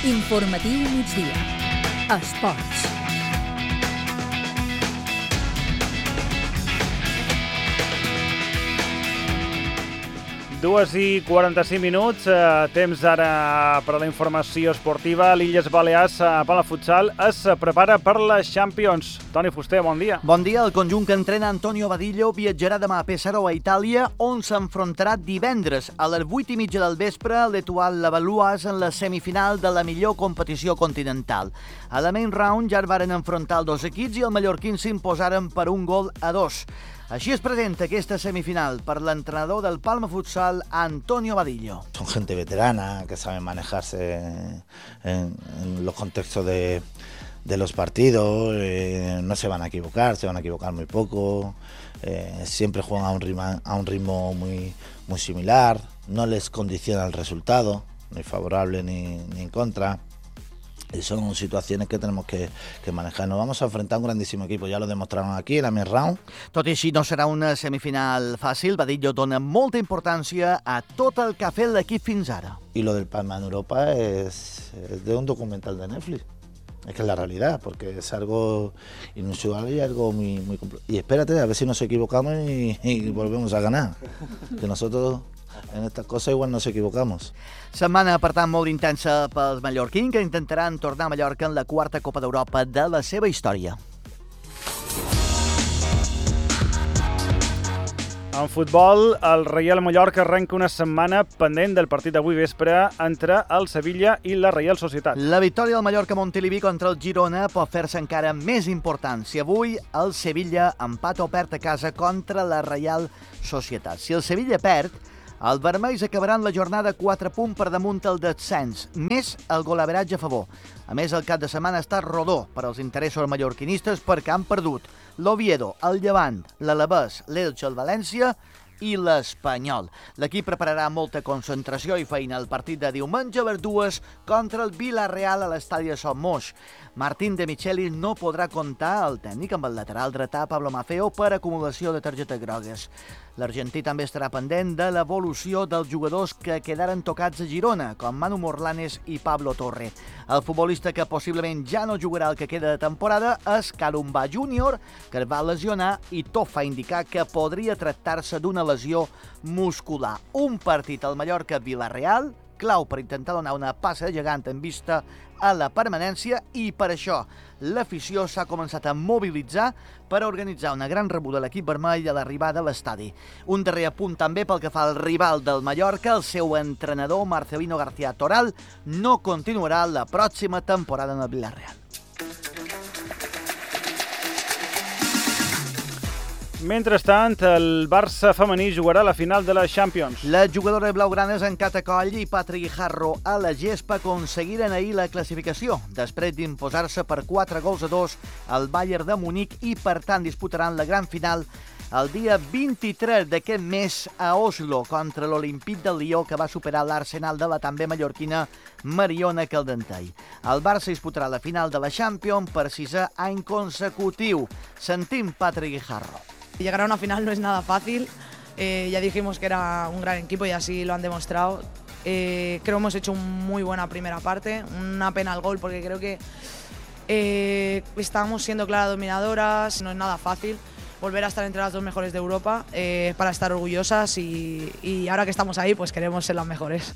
Informatiu migdia. Esports. Dues i 45 minuts, temps ara per a la informació esportiva. L'Illes Balears, Palafutsal, es prepara per la Champions. Toni Fuster, bon dia. Bon dia. El conjunt que entrena Antonio Badillo viatjarà demà a Pesaro, a Itàlia, on s'enfrontarà divendres a les 8:30 del vespre l'Etoile Lavalloise en la semifinal de la millor competició continental. A la main round ja es varen enfrontar els dos equips i el mallorquín s'imposaren per 1-2. Així es presenta aquesta semifinal per l'entrenador del Palma Futsal, Antonio Badillo. Son gente veterana que saben manejarse en los contextos de los partidos, no se van a equivocar muy poco, siempre juegan a un ritmo muy similar, no les condiciona el resultado, ni favorable ni en contra. Y son situaciones que tenemos que manejar. Nos vamos a enfrentar a un grandísimo equipo, ya lo demostraron aquí en la main round. Tot i així, no serà una semifinal fàcil. Badillo dona molta importància a tot el que ha fet l'equip fins ara. Y lo del Palma en Europa es de un documental de Netflix. Es que es la realidad, porque es algo inusual y algo muy complejo. Y espérate, a ver si nos equivocamos y volvemos a ganar. Que nosotros en estas cosas igual nos equivocamos. Setmana, per tant, molt intensa pels mallorquins, que intentaran tornar a Mallorca en la quarta Copa d'Europa de la seva història. En futbol, el Reial Mallorca arrenca una setmana pendent del partit d'avui vespre entre el Sevilla i la Reial Societat. La victòria del Mallorca a Montilivi contra el Girona pot fer-se encara més important si avui el Sevilla empata o perd a casa contra la Reial Societat. Si el Sevilla perd, els vermells acabaran la jornada 4 punts per damunt el descens, més el golaveratge a favor. A més, el cap de setmana ha estat rodó per als interessos mallorquinistes perquè han perdut l'Oviedo, el Llevant, l'Alavés, l'Elche, el València i l'Espanyol. L'equip prepararà molta concentració i feina al partit de diumenge a les 2 contra el Villarreal a l'estadi de Son Moix. Martín de Michelis no podrà comptar, el tècnic, amb el lateral dretà Pablo Maffeo per acumulació de targetes grogues. L'argentí també estarà pendent de l'evolució dels jugadors que quedaren tocats a Girona, com Manu Morlanes i Pablo Torre. El futbolista que possiblement ja no jugarà el que queda de temporada és Karumbá Júnior, que es va lesionar i tot fa indicar que podria tractar-se d'una lesió muscular. Un partit al Mallorca-Villarreal, clau per intentar donar una passa de gegant en vista a la permanència, i per això l'afició s'ha començat a mobilitzar per organitzar una gran rebuda a l'equip vermell a l'arribada a l'estadi. Un darrer apunt també pel que fa al rival del Mallorca, el seu entrenador Marcelino García Toral no continuarà la pròxima temporada en el Villarreal. Mentrestant, el Barça femení jugarà la final de la Champions. Les jugadores blaugranes en Cata Coll i Patri Guijarro a la gespa aconseguiren ahir la classificació, després d'imposar-se per 4-2 al Bayern de Munic, i per tant disputaran la gran final el dia 23 d'aquest mes a Oslo contra l'Olympique de Lió, que va superar l'Arsenal de la també mallorquina Mariona Caldentei. El Barça disputarà la final de la Champions per 6è any consecutiu. Sentim Patri Guijarro. Llegar a una final no es nada fácil, ya dijimos que era un gran equipo y así lo han demostrado. Creo que hemos hecho una muy buena primera parte, una pena el gol porque creo que estábamos siendo claras dominadoras, no es nada fácil volver a estar entre las dos mejores de Europa para estar orgullosas y ahora que estamos ahí pues queremos ser las mejores.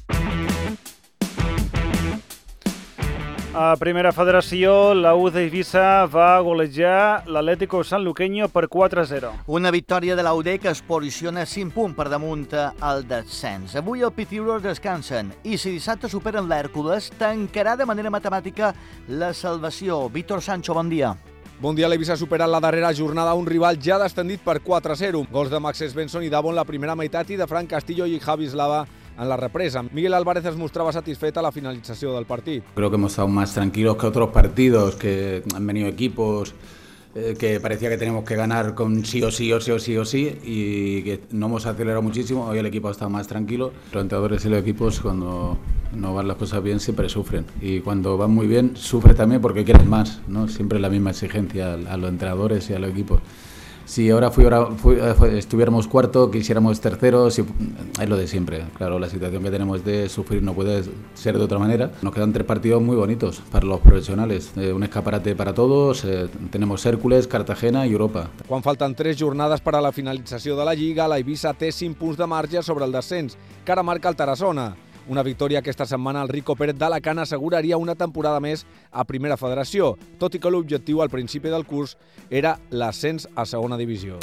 A Primera Federació, la U d'Eivissa va golejar l'Atlético Sanluqueño per 4-0. Una victòria de la UD que es posiciona 5 punts per damunt al descens. Avui el Pitiuros descansen i si dissabte superen l'Hèrcules, tancarà de manera matemàtica la salvació. Víctor Sancho, bon dia. Bon dia, l'Eivissa ha superat la darrera jornada un rival ja descendit per 4-0. Gols de Max Svensson i Davo en la primera meitat i de Frank Castillo i Javi Slava en la represa. Miguel Álvarez es mostraba satisfecho a la finalización del partido. Creo que hemos estado más tranquilos que otros partidos, que han venido equipos que parecía que teníamos que ganar con sí o sí y que no hemos acelerado muchísimo. Hoy el equipo ha estado más tranquilo. Los entrenadores y los equipos cuando no van las cosas bien siempre sufren y cuando van muy bien sufren también porque quieren más, ¿no? Siempre la misma exigencia a los entrenadores y a los equipos. Si ahora estuviéramos cuarto, quisiéramos tercero, es lo de siempre. Claro, la situación que tenemos de sufrir no puede ser de otra manera. Nos quedan 3 partidos muy bonitos para los profesionales, un escaparate para todos, tenemos Hércules, Cartagena i Europa. Quan falten 3 jornades per a la finalització de la Lliga, la Eivissa té 5 punts de marge sobre el descens, que ara marca el Tarassona. Una victòria aquesta setmana al Rico Pérez d'Alacant asseguraria una temporada més a Primera Federació, tot i que l'objectiu al principi del curs era l'ascens a Segona Divisió.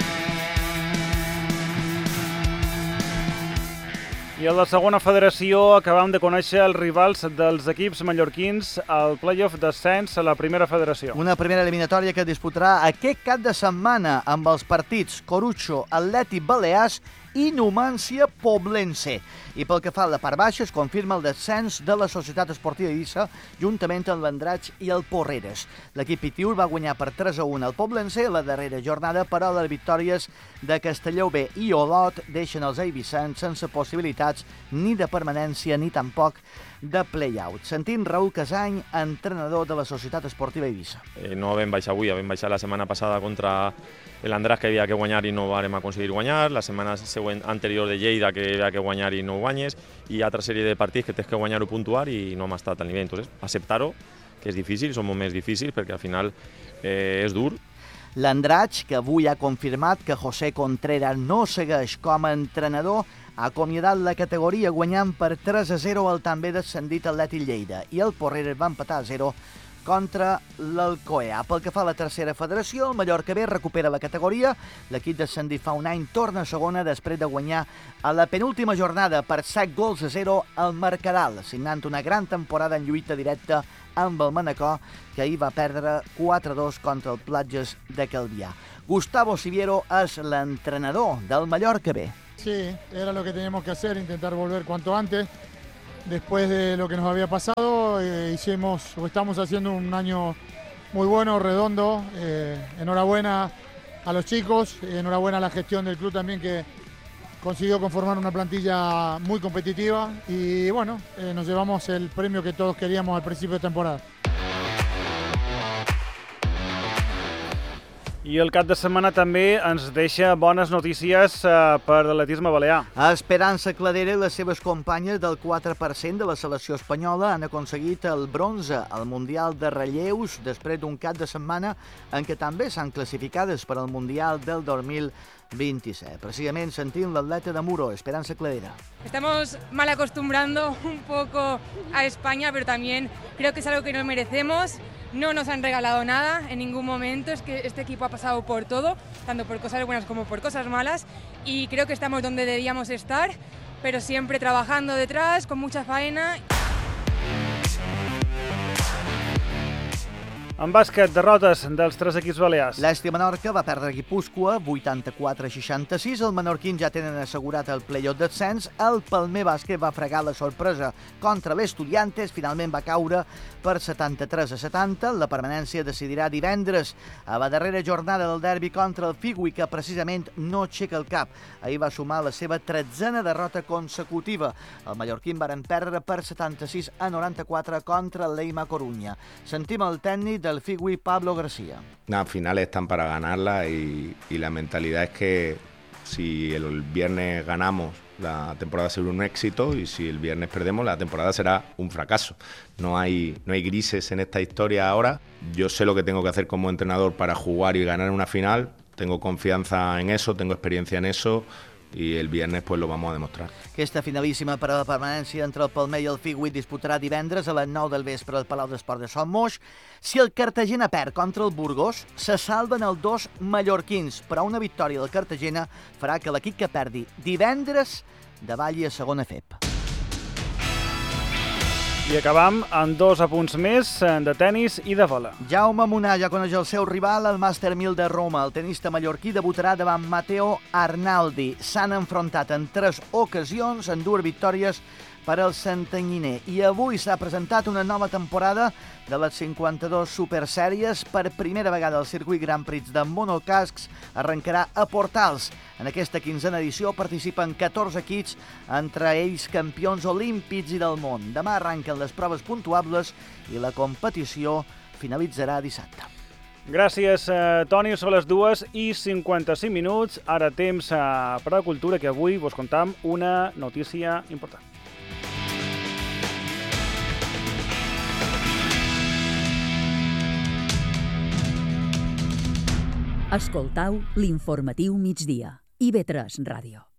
I a la Segona Federació acabam de conèixer els rivals dels equips mallorquins al play-off d'ascens a la Primera Federació. Una primera eliminatòria que disputarà aquest cap de setmana amb els partits Corutxo, Atlètic Balears i Numància Poblense. I pel que fa a la part baixa, es confirma el descens de la Societat Esportiva Eivissa juntament amb l'Andratx i el Porreres. L'equip Itiur va guanyar per 3-1 al Poblense la darrera jornada, però les victòries de Castelló B i Olot deixen els eivissans sense possibilitats ni de permanència ni tampoc de play-out. Sentim Raúl Casany, entrenador de la Societat Esportiva Eivissa. No vam baixar avui, vam baixar la setmana passada contra l'Andratx, que havia que guanyar i no vam aconseguir guanyar, la setmana següent anterior de Lleida, que havia que guanyar i no guanyes, i altra sèrie de partits que tens que guanyar o puntuar i no hem estat al nivell. Entonces, acceptar-ho, que és difícil, són moments difícils perquè al final és dur. L'Andratx, que avui ha confirmat que José Contreras no segueix com a entrenador, ha acomiadat la categoria guanyant per 3-0 al també descendit Atlètic Lleida i el Porreres va empatar a 0 contra l'Alcoea. Pel que fa a la tercera federació, el Mallorca B recupera la categoria. L'equip descendit fa un any torna a segona després de guanyar a la penúltima jornada per 7-0 al Mercadal, signant una gran temporada en lluita directa amb el Manacor, que ahir va perdre 4-2 contra el Platges de Calvià. Gustavo Siviero és l'entrenador del Mallorca B. Sí, era lo que teníamos que hacer, intentar volver cuanto antes. Después de lo que nos había pasado, estamos haciendo un año muy bueno, redondo. Enhorabuena a los chicos, enhorabuena a la gestión del club también, que consiguió conformar una plantilla muy competitiva y bueno, nos llevamos el premio que todos queríamos al principio de temporada. I el cap de setmana també ens deixa bones notícies per l'atletisme balear. Esperança Cladera i les seves companyes del 4% de la selecció espanyola han aconseguit el bronze al Mundial de Relleus després d'un cap de setmana en què també s'han classificades per al Mundial del 2027. Precisament sentim l'atleta de Muro, Esperança Cladera. Estamos mal acostumbrando un poco a España, pero también creo que es algo que nos merecemos. No nos han regalado nada en ningún momento, es que este equipo ha pasado por todo, tanto por cosas buenas como por cosas malas, y creo que estamos donde debíamos estar, pero siempre trabajando detrás, con mucha faena. En bàsquet, derrotes dels 3 equips balears. L'Esti Menorca va perdre Guipúscoa 84-66. Els menorquins ja tenen assegurat el play-off d'ascens. El Palmer Bàsquet va fregar la sorpresa contra l'Estudiantes. Finalment va caure per 73-70. La permanència decidirà divendres a la darrera jornada del derbi contra el Figui, que precisament no aixeca el cap. Ahir va sumar la seva 13a derrota consecutiva. El mallorquín varen perdre per 76-94 contra l'Eima Coruña. Sentim el tècnic del Figui, Pablo García. Las finales están para ganarlas y la mentalidad es que si el viernes ganamos, la temporada será un éxito, y si el viernes perdemos, la temporada será un fracaso. No hay grises en esta historia ahora. Yo sé lo que tengo que hacer como entrenador para jugar y ganar una final. Tengo confianza en eso, tengo experiencia en eso, i el viernes pues lo vamos a demostrar. Aquesta finalíssima per a la permanència entre el Palmer i el Figui disputarà divendres a les 9 del vespre al Palau d'Esport de Son Moix. Si el Cartagena perd contra el Burgos, se salven els 2 mallorquins, però una victòria del Cartagena farà que l'equip que perdi divendres davalli a segona FEP. I acabam amb 2 apunts més de tennis i de vola. Jaume Munar ja coneix el seu rival al Master 1000 de Roma. El tenista mallorquí debutarà davant Matteo Arnaldi. S'han enfrontat en 3 ocasions, en 2 victòries per al santanyiner. I avui s'ha presentat una nova temporada de les 52 Supersèries. Per primera vegada el circuit Grand Prix de monocascs arrencarà a Portals. En aquesta 15a edició participen 14 equips, entre ells campions olímpics i del món. Demà arrenquen les proves puntuables i la competició finalitzarà dissabte. Gràcies, Toni. Són les 2:55. Ara temps per la cultura, que avui vos contam una notícia important. Escoltau l'informatiu migdia. IB3 Ràdio.